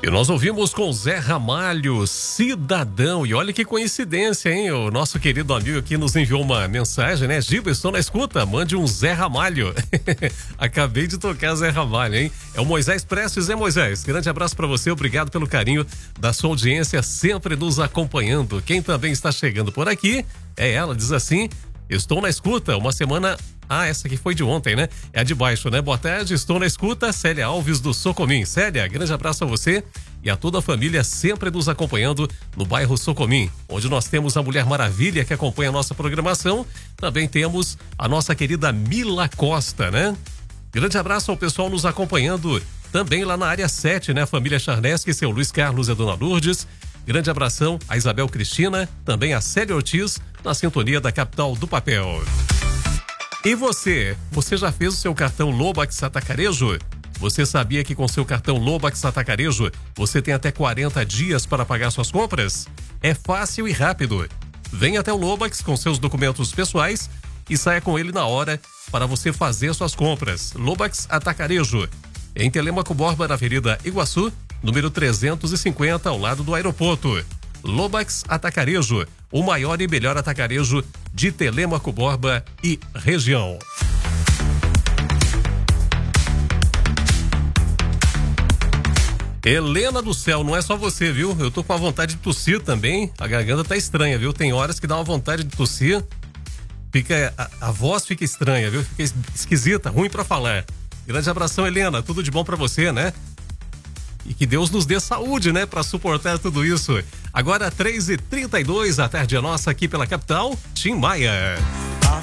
E nós ouvimos com Zé Ramalho, Cidadão. E olha que coincidência, hein? O nosso querido amigo aqui nos enviou uma mensagem, né? Giba, estou na escuta, mande um Zé Ramalho. Acabei de tocar Zé Ramalho, hein? É o Moisés Prestes, hein, Moisés? Grande abraço para você, obrigado pelo carinho da sua audiência, sempre nos acompanhando. Quem também está chegando por aqui é ela, diz assim: estou na escuta, uma semana... essa aqui foi de ontem, né? É a de baixo, né? Boa tarde, estou na escuta, Célia Alves do Socomim. Célia, grande abraço a você e a toda a família sempre nos acompanhando no bairro Socomim, onde nós temos a Mulher Maravilha que acompanha a nossa programação. Também temos a nossa querida Mila Costa, né? Grande abraço ao pessoal nos acompanhando também lá na área 7, né? Família Charnesky, seu Luiz Carlos e a Dona Lourdes. Grande abração a Isabel Cristina, também a Célia Ortiz, na sintonia da Capital do Papel. E você já fez o seu cartão Lobax Atacarejo? Você sabia que com seu cartão Lobax Atacarejo você tem até 40 dias para pagar suas compras? É fácil e rápido. Venha até o Lobax com seus documentos pessoais e saia com ele na hora para você fazer suas compras. Lobax Atacarejo, em Telêmaco Borba, na Avenida Iguaçu, número 350, ao lado do aeroporto. Lobax Atacarejo, o maior e melhor atacarejo de Telêmaco Borba e região. Helena do céu, não é só você, viu? Eu tô com a vontade de tossir também, a garganta tá estranha, viu? Tem horas que dá uma vontade de tossir, a voz fica estranha, viu? Fica esquisita, ruim pra falar. Grande abração, Helena, tudo de bom pra você, né? E que Deus nos dê saúde, né? Pra suportar tudo isso. Agora 3h32, a tarde é nossa aqui pela capital, Tim Maia.